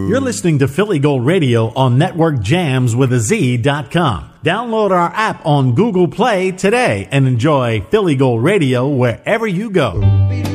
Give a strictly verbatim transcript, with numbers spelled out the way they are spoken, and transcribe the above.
You're listening to Philly Gold Radio on Network Jams with a Z dot com. Download our app on Google Play today and enjoy Philly Gold Radio wherever you go.